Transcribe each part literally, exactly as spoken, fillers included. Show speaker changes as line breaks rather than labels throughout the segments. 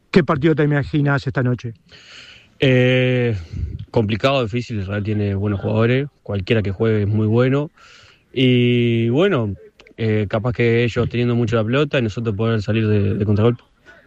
¿Qué partido te imaginas esta noche?
Eh, complicado, difícil, Israel tiene buenos jugadores, cualquiera que juegue es muy bueno. Y bueno, eh, capaz que ellos teniendo mucho la pelota y nosotros poder salir de, de contragolpe.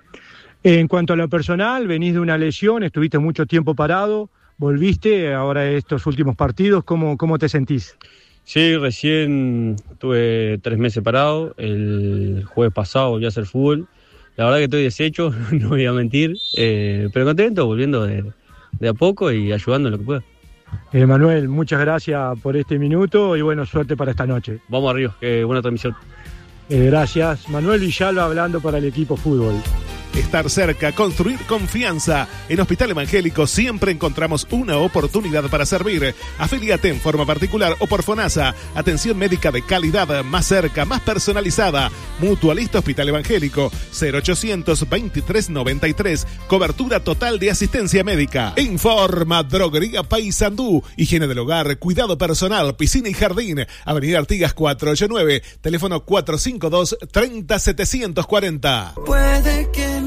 En cuanto a lo personal, venís de una lesión, estuviste mucho tiempo parado, volviste ahora estos últimos partidos, ¿cómo, cómo te sentís?
Sí, recién tuve tres meses parado, el jueves pasado volví a hacer fútbol. La verdad que estoy deshecho, no voy a mentir, eh, pero contento, volviendo de, de a poco y ayudando en lo que pueda.
Eh, Manuel, muchas gracias por este minuto y bueno, suerte para esta noche.
Vamos arriba, que buena transmisión.
Eh, gracias. Manuel Villalba hablando para el equipo fútbol.
Estar cerca, construir confianza. En Hospital Evangélico siempre encontramos una oportunidad para servir. Afíliate en forma particular o por FONASA. Atención médica de calidad, más cerca, más personalizada. Mutualista Hospital Evangélico, cero ochocientos veintitrés noventa y tres. Cobertura total de asistencia médica. Informa Droguería Paysandú. Higiene del hogar, cuidado personal, piscina y jardín. Avenida Artigas cuatrocientos ochenta y nueve. Teléfono cuatro cinco dos, treinta setecientos cuarenta.
Puede que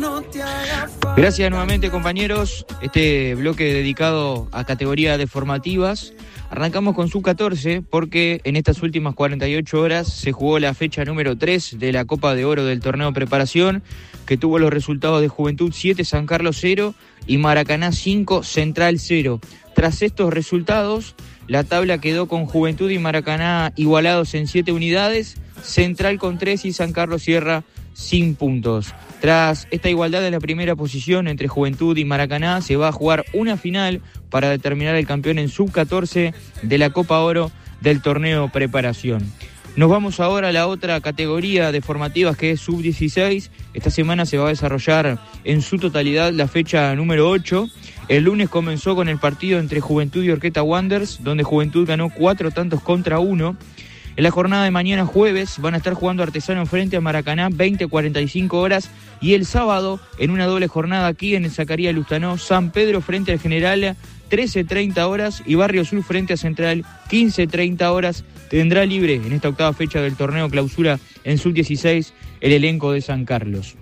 Gracias nuevamente, compañeros. Este bloque dedicado a categorías de formativas. Arrancamos con sub catorce porque en estas últimas cuarenta y ocho horas se jugó la fecha número tres de la Copa de Oro del torneo preparación, que tuvo los resultados de Juventud siete, San Carlos cero y Maracaná cinco, Central cero. Tras estos resultados, la tabla quedó con Juventud y Maracaná igualados en siete unidades, Central con tres y San Carlos cierra sin puntos. Tras esta igualdad en la primera posición entre Juventud y Maracaná, se va a jugar una final para determinar el campeón en sub catorce de la Copa Oro del torneo preparación. Nos vamos ahora a la otra categoría de formativas, que es sub dieciséis. Esta semana se va a desarrollar en su totalidad la fecha número ocho. El lunes comenzó con el partido entre Juventud y Orqueta Wanderers, donde Juventud ganó cuatro tantos contra uno. En la jornada de mañana jueves van a estar jugando Artesano frente a Maracaná veinte a cuarenta y cinco horas, y el sábado en una doble jornada aquí en el Zacarías Lustanó, San Pedro frente al General trece a treinta horas y Barrio Sur frente a Central quince a treinta horas. Tendrá libre en esta octava fecha del torneo clausura en sub dieciséis el elenco de San Carlos.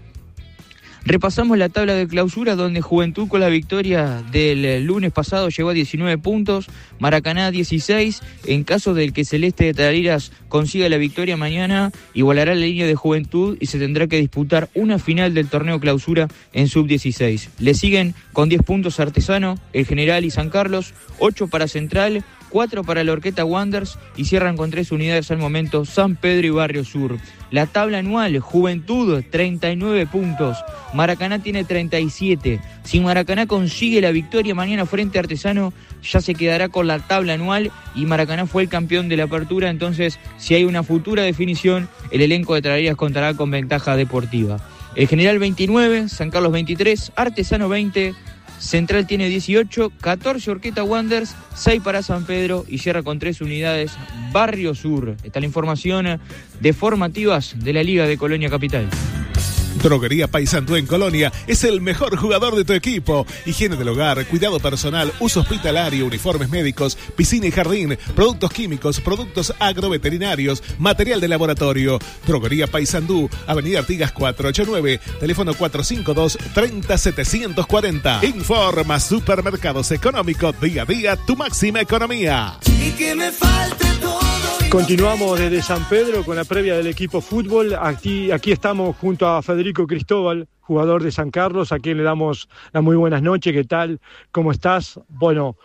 Repasamos la tabla de clausura, donde Juventud con la victoria del lunes pasado llegó a diecinueve puntos, Maracaná dieciséis. En caso del que Celeste de Tarariras consiga la victoria mañana, igualará la línea de Juventud y se tendrá que disputar una final del torneo clausura en sub dieciséis. Le siguen con diez puntos Artesano, el General y San Carlos, ocho para Central, cuatro para la Orqueta Wanderers y cierran con tres unidades al momento San Pedro y Barrio Sur. La tabla anual, Juventud treinta y nueve puntos, Maracaná tiene treinta y siete. Si Maracaná consigue la victoria mañana frente a Artesano, ya se quedará con la tabla anual y Maracaná fue el campeón de la apertura. Entonces, si hay una futura definición, el elenco de Tarariras contará con ventaja deportiva. El General veintinueve, San Carlos veintitrés, Artesano veinte, Central tiene dieciocho, catorce Orqueta Wanderers, seis para San Pedro y cierra con tres unidades Barrio Sur. Está la información de formativas de la Liga de Colonia Capital.
Droguería Paysandú en Colonia es el mejor jugador de tu equipo. Higiene del hogar, cuidado personal, uso hospitalario, uniformes médicos, piscina y jardín, productos químicos, productos agroveterinarios, material de laboratorio. Droguería Paysandú, Avenida Artigas cuatrocientos ochenta y nueve, teléfono cuatro cinco dos, treinta setecientos cuarenta. Informa Supermercados Económicos, día a día tu máxima economía.
Y que me falte todo.
Continuamos desde San Pedro con la previa del equipo fútbol. Aquí, aquí estamos junto a Federico Cristóbal, jugador de San Carlos, a quien le damos las muy buenas noches. ¿Qué tal? ¿Cómo estás? Bueno,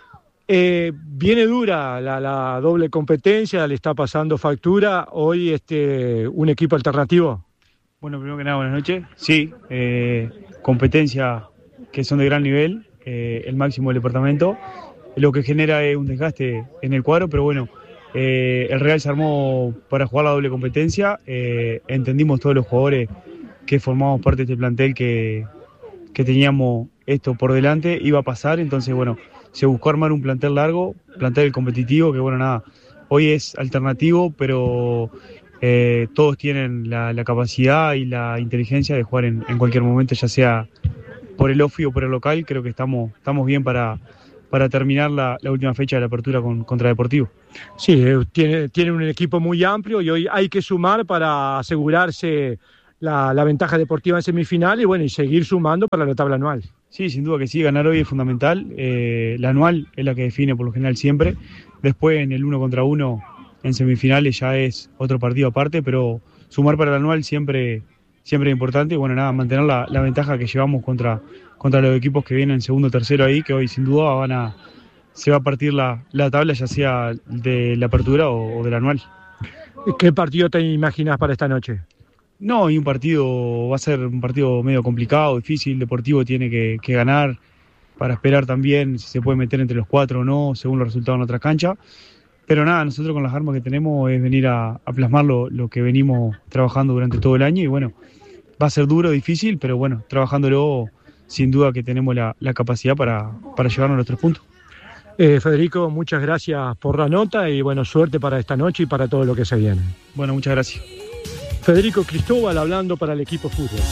eh, viene dura la, la doble competencia, le está pasando factura. Hoy este, un equipo alternativo.
Bueno, primero que nada, buenas noches. Sí, eh, competencia que son de gran nivel, eh, el máximo del departamento. Lo que genera es un desgaste en el cuadro, pero bueno, Eh, el Real se armó para jugar la doble competencia. Eh, entendimos todos los jugadores que formamos parte de este plantel que, que teníamos esto por delante, iba a pasar. Entonces, bueno, se buscó armar un plantel largo, plantel competitivo, que bueno, nada, hoy es alternativo, pero eh, todos tienen la, la capacidad y la inteligencia de jugar en, en cualquier momento, ya sea por el ofi o por el local. Creo que estamos, estamos bien para... para terminar la, la última fecha de la apertura con, contra Deportivo.
Sí, tiene, tiene un equipo muy amplio y hoy hay que sumar para asegurarse la, la ventaja deportiva en semifinal y bueno, y seguir sumando para la tabla anual.
Sí, sin duda que sí, ganar hoy es fundamental. Eh, la anual es la que define por lo general siempre. Después en el uno contra uno en semifinales ya es otro partido aparte, pero sumar para el anual siempre, siempre es importante. Y bueno, nada, mantener la, la ventaja que llevamos contra, contra los equipos que vienen segundo o tercero ahí, que hoy sin duda van a, se va a partir la, la tabla, ya sea de la apertura o, o del anual.
¿Qué partido te imaginas para esta noche?
No, y un partido va a ser un partido medio complicado, difícil. Deportivo tiene que, que ganar para esperar también si se puede meter entre los cuatro o no, según los resultados en otra cancha. Pero nada, nosotros con las armas que tenemos es venir a, a plasmar lo, lo que venimos trabajando durante todo el año. Y bueno, va a ser duro, difícil, pero bueno, trabajándolo sin duda que tenemos la, la capacidad para, para llevarnos los tres puntos.
Eh, Federico, muchas gracias por la nota y bueno, suerte para esta noche y para todo lo que se viene.
Bueno, muchas gracias.
Federico Cristóbal hablando para el equipo fútbol.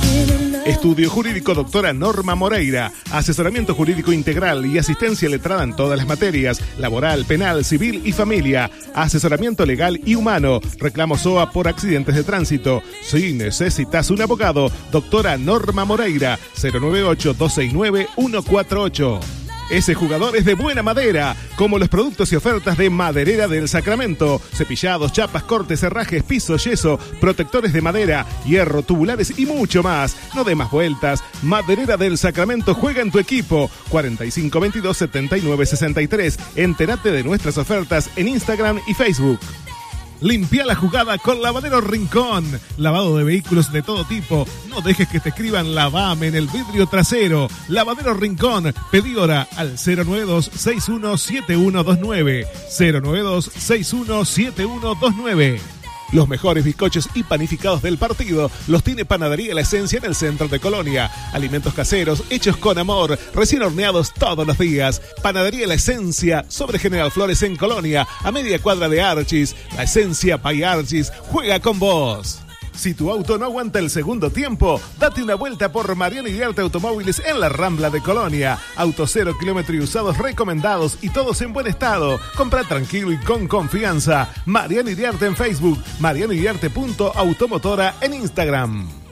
Estudio Jurídico Doctora Norma Moreira, asesoramiento jurídico integral y asistencia letrada en todas las materias, laboral, penal, civil y familia, asesoramiento legal y humano, reclamos O A por accidentes de tránsito. Si necesitas un abogado, Doctora Norma Moreira, cero nueve ocho, dos seis nueve, uno cuatro ocho. Ese jugador es de buena madera, como los productos y ofertas de Maderera del Sacramento. Cepillados, chapas, cortes, herrajes, piso, yeso, protectores de madera, hierro, tubulares y mucho más. No dé más vueltas. Maderera del Sacramento juega en tu equipo. cuarenta y cinco, veintidós, setenta y nueve, sesenta y tres. Entérate de nuestras ofertas en Instagram y Facebook. Limpia la jugada con Lavadero Rincón. Lavado de vehículos de todo tipo. No dejes que te escriban lavame en el vidrio trasero. Lavadero Rincón. Pedí hora al cero nueve dos, seis uno siete uno dos nueve. cero nueve dos, seis uno siete uno dos nueve. Los mejores bizcochos y panificados del partido los tiene Panadería La Esencia en el centro de Colonia. Alimentos caseros hechos con amor, recién horneados todos los días. Panadería La Esencia sobre General Flores en Colonia, a media cuadra de Archis. La Esencia by Archis juega con vos. Si tu auto no aguanta el segundo tiempo, date una vuelta por Mariano Iriarte Automóviles en la Rambla de Colonia. Autos cero kilómetro y usados recomendados y todos en buen estado. Compra tranquilo y con confianza. Mariano Iriarte en Facebook, mariano iriarte punto automotora en Instagram.